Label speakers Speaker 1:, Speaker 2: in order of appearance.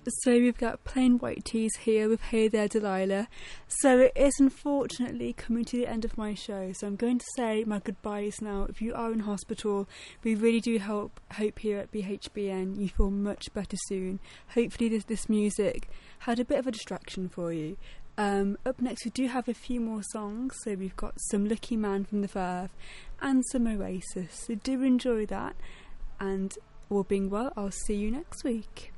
Speaker 1: So we've got Plain White Tees here with Hey There Delilah. So it is unfortunately coming to the end of my show, so I'm going to say my goodbyes now. If you are in hospital, we really do hope here at BHBN you feel much better soon. Hopefully this music had a bit of a distraction for you. Up next we do have a few more songs, so we've got some Lucky Man from the Verve and some Oasis, so do enjoy that, and all being well, I'll see you next week.